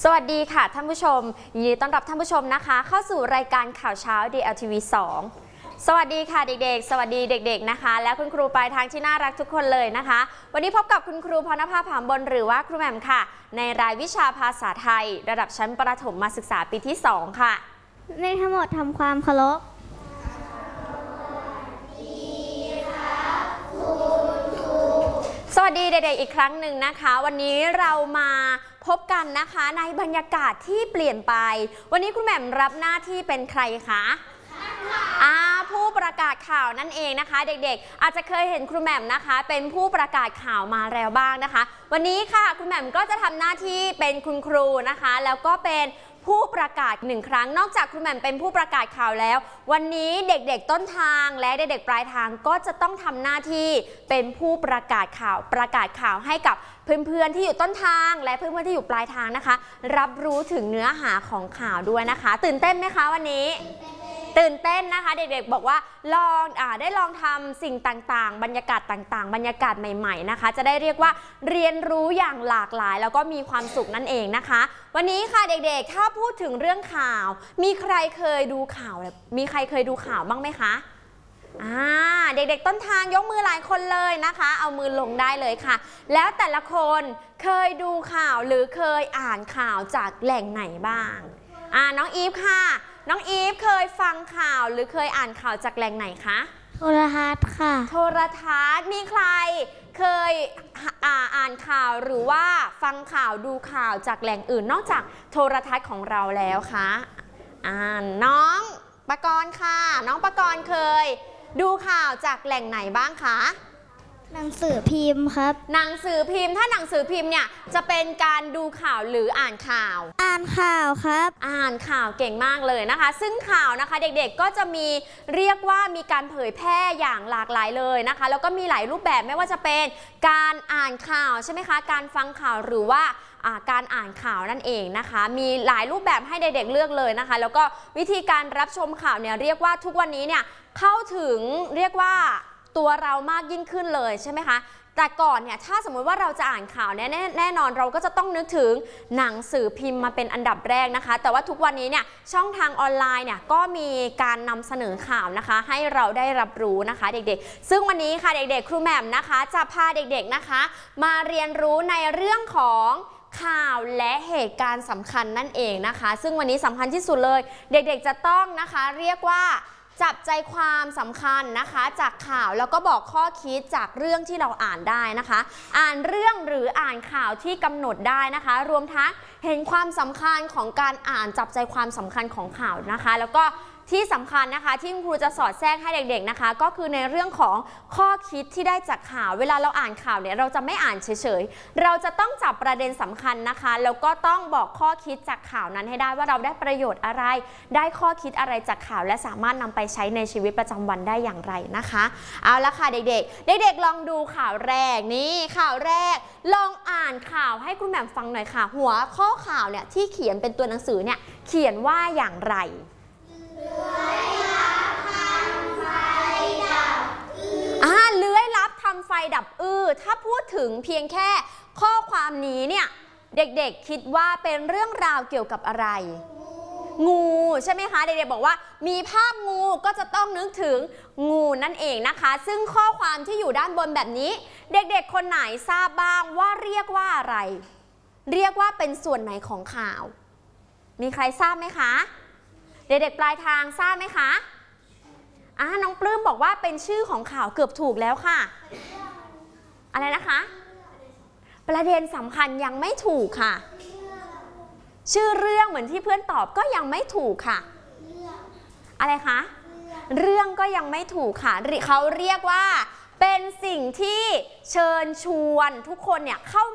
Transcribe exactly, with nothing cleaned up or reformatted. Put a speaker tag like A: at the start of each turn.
A: สวัสดีค่ะท่านผู้ชมยินดีต้อนรับท่านผู้ชมนะคะเข้าสู่รายการข่าวเช้า ดี แอล ที วี สอง สวัสดีค่ะเด็กๆสวัสดีเด็กๆนะคะและคุณครูปลายทางที่น่ารักทุกคนเลยนะคะวันนี้พบกับคุณครูพรณภาผามบนหรือว่าครูแหม่มค่ะในรายวิชาภาษาไทยระดับชั้นประถมมาศึกษาปีที่สองค่ะ
B: ในทั้งหมดทำความเคารพ
A: สวัสดีเด็กๆอีกครั้งหนึ่งนะคะวันนี้เรามาพบกันนะคะในบรรยากาศที่เปลี่ยนไปวันนี้คุณแหม่มรับหน้าที่เป็นใครคะอาผู้ประกาศข่าวนั่นเองนะคะเด็กๆอาจจะเคยเห็นครูแหม่มนะคะเป็นผู้ประกาศข่าวมาแล้วบ้างนะคะวันนี้ค่ะคุณแหม่มก็จะทำหน้าที่เป็นคุณครูนะคะแล้วก็เป็นผู้ประกาศหนึ่งครั้งนอกจากครูแหม่มเป็นผู้ประกาศข่าวแล้ววันนี้เด็กๆต้นทางและเด็กๆปลายทางก็จะต้องทำหน้าที่เป็นผู้ประกาศข่าวประกาศข่าวให้กับเพื่อนๆที่อยู่ต้นทางและเพื่อนๆที่อยู่ปลายทางนะคะรับรู้ถึงเนื้อหาของข่าวด้วยนะคะตื่นเต้นไหมคะวันนี้ตื่นเต้นนะคะเด็กๆบอกว่าลองอ่าได้ลองทำสิ่งต่างๆบรรยากาศต่างๆบรรยากาศใหม่ๆนะคะจะได้เรียกว่าเรียนรู้อย่างหลากหลายแล้วก็มีความสุขนั่นเองนะคะวันนี้ค่ะเด็กๆถ้าพูดถึงเรื่องข่าวมีใครเคยดูข่าวมีใครเคยดูข่าวบ้างไหมคะอ่าเด็กๆต้นทางยกมือหลายคนเลยนะคะเอามือลงได้เลยค่ะแล้วแต่ละคนเคยดูข่าวหรือเคยอ่านข่าวจากแหล่งไหนบ้างอ่าน้องอีฟค่ะน้องอีฟเคยฟังข่าวหรือเคยอ่านข่าวจากแหล่งไหนคะ
B: โทรทัศน์ค่ะ
A: โทรทัศน์มีใครเคยอ่าอ่านข่าวหรือว่าฟังข่าวดูข่าวจากแหล่งอื่นนอกจากโทรทัศน์ของเราแล้วคะอ่าน้องปกรณ์ค่ะน้องปกรณ์เคยดูข่าวจากแหล่งไหนบ้างคะ
B: หนังสือพิมพ์ครับ
A: หนังสือพิมพ์ถ้าหนังสือพิมพ์เนี่ยจะเป็นการดูข่าวหรืออ่านข่าว
B: อ่านข่าวครับ
A: อ่านข่าวเก่งมากเลยนะคะซึ่งข่าวนะคะเด็กๆก็จะมีเรียกว่ามีการเผยแพร่อย่างหลากหลายเลยนะคะแล้วก็มีหลายรูปแบบไม่ว่าจะเป็นการอ่านข่าวใช่ไหมคะการฟังข่าวหรือว่าการอ่านข่าวนั่นเองนะคะมีหลายรูปแบบให้เด็กๆเลือกเลยนะคะแล้วก็วิธีการรับชมข่าวเนี่ยเรียกว่าทุกวันนี้เนี่ยเข้าถึงเรียกว่าตัวเรามากยิ่งขึ้นเลยใช่ไหมคะแต่ก่อนเนี่ยถ้าสมมุติว่าเราจะอ่านข่าวเนี่ยแน่นอนเราก็จะต้องนึกถึงหนังสือพิมพ์มาเป็นอันดับแรกนะคะแต่ว่าทุกวันนี้เนี่ยช่องทางออนไลน์เนี่ยก็มีการนำเสนอข่าวนะคะให้เราได้รับรู้นะคะเด็กๆซึ่งวันนี้ค่ะเด็กๆครูแหม่มนะคะจะพาเด็กๆนะคะมาเรียนรู้ในเรื่องของข่าวและเหตุการณ์สำคัญนั่นเองนะคะซึ่งวันนี้สำคัญที่สุดเลยเด็กๆจะต้องนะคะเรียกว่าจับใจความสำคัญนะคะจากข่าวแล้วก็บอกข้อคิดจากเรื่องที่เราอ่านได้นะคะอ่านเรื่องหรืออ่านข่าวที่กำหนดได้นะคะรวมทั้งเห็นความสำคัญของการอ่านจับใจความสำคัญของข่าวนะคะแล้วก็ที่สำคัญนะคะที่ครูจะสอดแทรกให้เด็กๆนะคะก็คือในเรื่องของข้อคิดที่ได้จากข่าวเวลาเราอ่านข่าวเนี่ยเราจะไม่อ่านเฉยๆเราจะต้องจับประเด็นสำคัญนะคะแล้วก็ต้องบอกข้อคิดจากข่าวนั้นให้ได้ว่าเราได้ประโยชน์อะไรได้ข้อคิดอะไรจากข่าวและสามารถนำไปใช้ในชีวิตประจำวันได้อย่างไรนะคะเอาละค่ะเด็กๆเด็กๆลองดูข่าวแรกนี่ข่าวแรกลองอ่านข่าวให้คุณแหม่มฟังหน่อยค่ะหัวข้อข่าวเนี่ยที่เขียนเป็นตัวหนังสือเนี่ยเขียนว่าอย่างไรอ่าเลื้อยลับทำไฟดับอื้อถ้าพูดถึงเพียงแค่ข้อความนี้เนี่ยเด็กๆคิดว่าเป็นเรื่องราวเกี่ยวกับอะไรงูใช่ไหมคะเด็กๆบอกว่ามีภาพงูก็จะต้องนึกถึงงูนั่นเองนะคะซึ่งข้อความที่อยู่ด้านบนแบบนี้เด็กๆคนไหนทราบบ้างว่าเรียกว่าอะไรเรียกว่าเป็นส่วนไหนของข่าวมีใครทราบไหมคะเด็กๆปลายทางทราบไหมคะอ่าน้องปลื้มบอกว่าเป็นชื่อของข่าวเกือบถูกแล้วค่ะอะไรนะคะประเด็นสำคัญยังไม่ถูกค่ะชื่อเรื่องเหมือนที่เพื่อนตอบก็ยังไม่ถูกค่ะอะไรคะเรื่องก็ยังไม่ถูกค่ะเขาเรียกว่าเป็นสิ่งที่เชิญชวนทุกคนเนี่ยเข้า